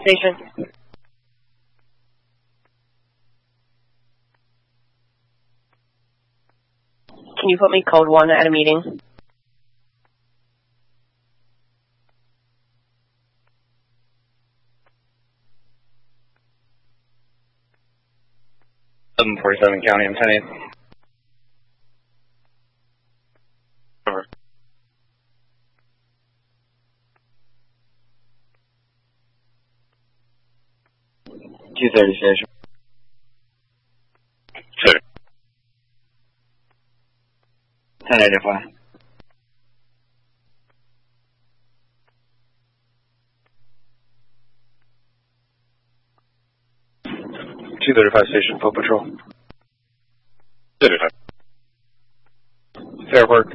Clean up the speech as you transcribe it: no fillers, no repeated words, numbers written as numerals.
Station. Can you put me code 1 at a meeting? County, I'm 10-8. Over. 230 station. Sure. 1085. Station, full patrol. 35. Fair work.